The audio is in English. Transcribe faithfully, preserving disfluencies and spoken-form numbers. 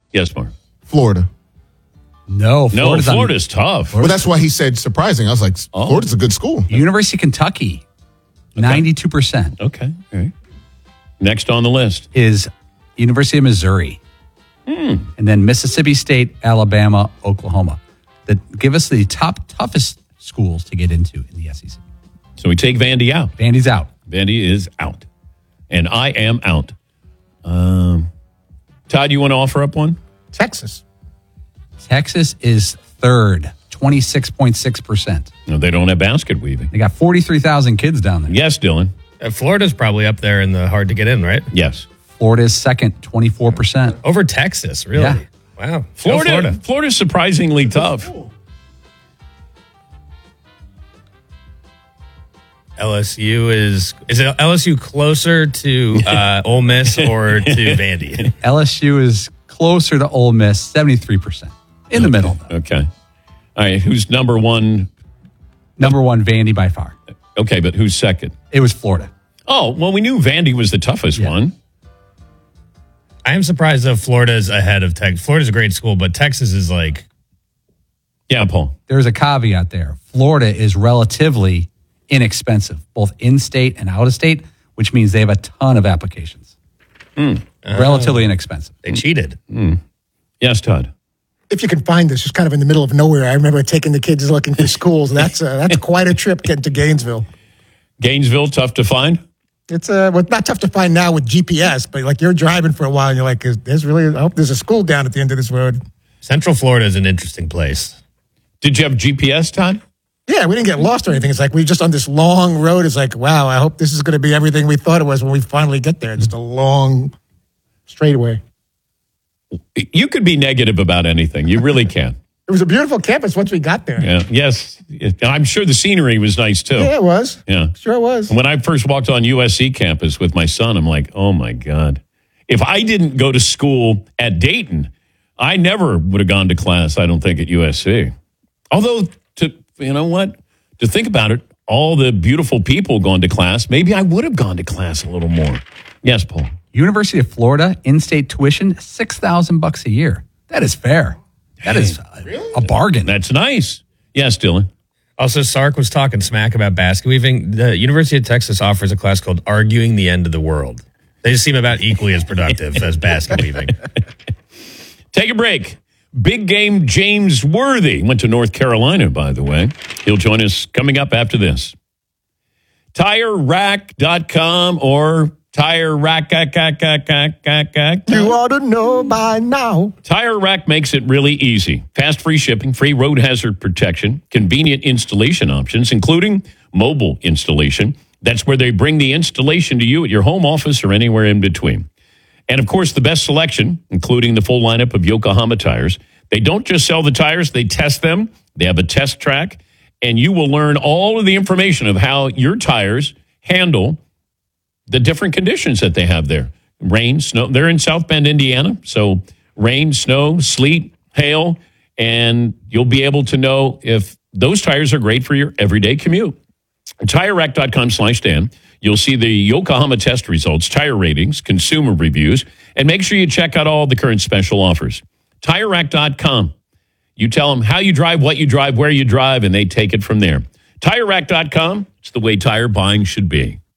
Yes, Mark. Florida. No, no, Florida's, Florida's on, tough. Well, that's why he said surprising. I was like, oh. Florida's a good school. University of Kentucky, okay. ninety-two percent. Okay. All right. Next on the list is University of Missouri. Mm. And then Mississippi State, Alabama, Oklahoma. That give us the top, toughest schools to get into in the S E C. So we take Vandy out. Vandy's out. Vandy is out. And I am out. Um, Todd, you want to offer up one? Texas. Texas is third, twenty-six point six percent. No, they don't have basket weaving. They got forty-three thousand kids down there. Yes, Dylan. Uh, Florida's probably up there in the hard to get in, right? Yes. Florida is second, twenty-four percent. Over Texas, really? Yeah. Wow. Florida, Florida. Florida's surprisingly tough. L S U is, is it L S U closer to uh, Ole Miss or to Vandy? L S U is closer to Ole Miss, seventy-three percent. In the okay. middle, though. Okay. All right. Who's number one? Number one, Vandy by far. Okay, but who's second? It was Florida. Oh, well, we knew Vandy was the toughest yeah. one. I am surprised that Florida's ahead of Texas. Florida's a great school, but Texas is like... Yeah, Paul. There's a caveat there. Florida is relatively inexpensive, both in-state and out-of-state, which means they have a ton of applications. Mm. Relatively uh, inexpensive. They cheated. Mm. Yes, Todd. If you can find this, just kind of in the middle of nowhere. I remember taking the kids looking for schools. That's uh, that's quite a trip getting to Gainesville. Gainesville, tough to find? It's uh, well, not tough to find now with G P S, but like you're driving for a while and you're like, there's really, I hope there's a school down at the end of this road. Central Florida is an interesting place. Did you have G P S, Todd? Yeah, we didn't get lost or anything. It's like we're just on this long road. It's like, wow, I hope this is going to be everything we thought it was when we finally get there. Just a long straightaway. You could be negative about anything. You really can. It was a beautiful campus once we got there. Yeah. Yes. I'm sure the scenery was nice, too. Yeah, it was. Yeah. Sure it was. When I first walked on U S C campus with my son, I'm like, oh, my God. If I didn't go to school at Dayton, I never would have gone to class, I don't think, at U S C. Although, to you know what? To think about it, all the beautiful people going to class, maybe I would have gone to class a little more. Yes, Paul. University of Florida, in-state tuition, six thousand bucks a year. That is fair. That hey, is a, really? a bargain. That's nice. Yes, Dylan. Also, Sark was talking smack about basket weaving. The University of Texas offers a class called Arguing the End of the World. They just seem about equally as productive as basket weaving. Take a break. Big game James Worthy went to North Carolina, by the way. He'll join us coming up after this. Tire Rack dot com or Tire Rack. You ought to know by now. Tire Rack makes it really easy. Fast free shipping, free road hazard protection, convenient installation options, including mobile installation. That's where they bring the installation to you at your home office or anywhere in between. And, of course, the best selection, including the full lineup of Yokohama tires. They don't just sell the tires, they test them. They have a test track. And you will learn all of the information of how your tires handle the different conditions that they have there. Rain, snow. They're in South Bend, Indiana. So rain, snow, sleet, hail. And you'll be able to know if those tires are great for your everyday commute. Tire Rack dot com slash Dan. You'll see the Yokohama test results, tire ratings, consumer reviews, and make sure you check out all the current special offers. Tire Rack dot com. You tell them how you drive, what you drive, where you drive, and they take it from there. Tire Rack dot com. It's the way tire buying should be.